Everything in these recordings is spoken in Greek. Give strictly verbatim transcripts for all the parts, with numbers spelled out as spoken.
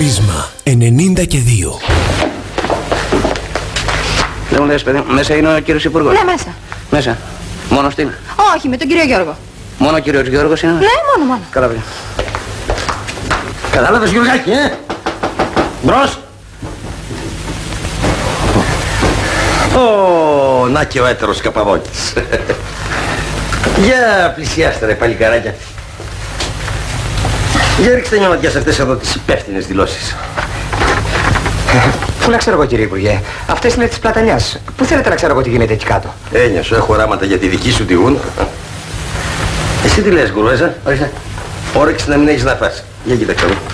Πρίσμα ενενήντα και δύο. Δεν μου λες, παιδί, μέσα είναι ο κύριος Υπουργός? Ναι, μέσα. Μέσα. Μόνος τι είναι? Όχι, με τον κύριο Γιώργο. Μόνο ο κύριος Γιώργος είναι? Ναι, μόνο, μόνο. Καλά, παιδιά. Κατάλαβες, Γιωργάκη, ε? Μπρος. Ω, να και ο έτερος Καπαδόκης. Για πλησιάστε ρε παλικαράκια. Για ρίξτε μια ματιά σε αυτές εδώ τις υπεύθυνες δηλώσεις. Πού να ξέρω εγώ, κύριε Υπουργέ, αυτές είναι της Πλατανιάς. Πού θέλετε να ξέρω εγώ τι γίνεται εκεί κάτω? Έννοια σου, έχω οράματα για τη δική σου τη γούν. Εσύ τι λες, Γκουρουέζα? Ορίστε. Όρεξη να μην έχεις να φας. Για κοίταξε εδώ.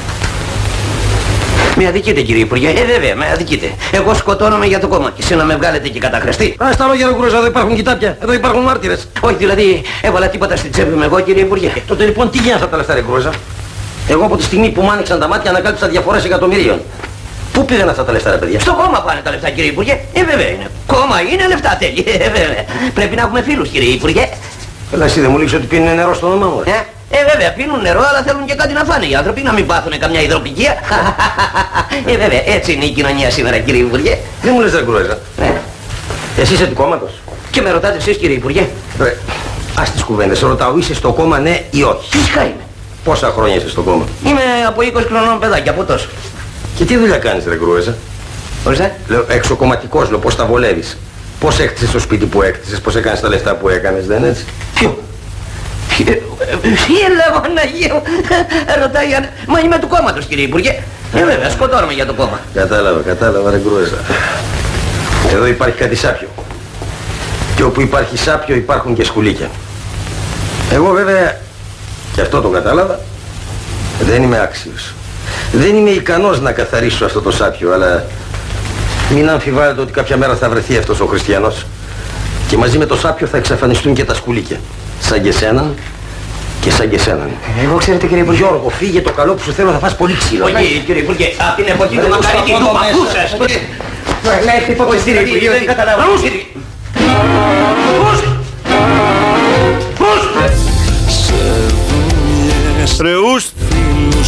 Με αδικείτε, κύριε Υπουργέ. Ε, βέβαια, με αδικείτε. Εγώ σκοτώνομαι για το κόμμα και εσύ να με βγάλετε και καταχρεστή. Α, στα λόγια, ρε Γκουρουέζα, εδώ υπάρχουν κοιτάπια. Εδώ υπάρχουν μάρτυρες. Όχι, δηλαδή, έβαλα τίποτα στην τσέπη μου εγώ, κύριε Υπουργέ. Τότε λοιπόν τι γίνανε αυτά τα λεφτά, ρε Γκουρουέζα? Εγώ από τη στιγμή που μου άνοιξαν τα μάτια ανακάλυψα διαφορές εκατομμυρίων. Πού πήγαν αυτά τα λεφτά, ρε παιδιά? Στο κόμμα πάνε τα λεφτά, κύριε Υπουργέ. Ε, βέβαια είναι. Κόμμα είναι, λεφτά θέλει. Ε, βέβαια. Πρέπει να έχουμε φίλους, κύριε Υπουργέ. Έλα, εσύ δεν μου λύξεις ότι πίνουν νερό στο όνομά μου, ρε. Ε, ε, βέβαια, πίνουν νερό, αλλά θέλουν και κάτι να φάνε οι άνθρωποι, να μην πάθουν καμιά υδροπικία. Ε, βέβαια, έτσι είναι η κοινωνία σήμερα, κύριε Υπουργέ. Δεν μου λες, ρε Γκουρουέζα. Ε. Εσύ είσαι του κόμματος? Και με ρωτάτε εσείς, κύριε Υπουργέ? Ρε, ας τις κουβέντες, ρωτάω, είσαι στο κόμμα ναι ή όχι? Φυσικά είμαι. Πόσα χρόνια είσαι στο κόμμα? Είμαι από είκοσι χρονών παιδάκι, από τόσο. Και τι δουλειά κάνεις, ρε Γκουρουέζα? Ορίστε. Λέω, εξοκομματικός, λέω, πώς τα βολεύεις? Πώς έκτισες το σπίτι που έκτισες, πώς έκανες τα λεφτά που έκανες, δεν είναι έτσι? Ποιο? Έλα, Παναγία μου. Ρωτάει, αν... μα είμαι του κόμματος, κύριε Υπουργέ. Ε, βέβαια, σκοτώνομαι για το κόμμα. Κατάλαβα, κατάλαβα, ρε Γκουρουέζα. Εδώ υπάρχει κάτι σάπιο. Και όπου υπάρχει σάπιο υπάρχουν και σκουλίκια. Εγώ βέβαια, και αυτό το κατάλαβα, δεν είμαι άξιος. Δεν είμαι ικανός να καθαρίσω αυτό το σάπιο, αλλά μην αμφιβάλλετε ότι κάποια μέρα θα βρεθεί αυτός ο χριστιανός. Και μαζί με το σάπιο θα εξαφανιστούν και τα σκουλίκια. Σαν και σέναν και σαν και σέναν. Εγώ ξέρετε, κύριε Υπουργέ. Γιώργο, φύγε, το καλό που σου θέλω, θα φας πολύ ξύλο. Όχι, κύριε Υπουργέ, απ' την εποχή του Μακαρίτη του παππού σας. Λέτε υπόκριση, κύριε Υπουργέ. Δεν καταλαβαίνω. Πούς! Πούς! Ρε Ουστ,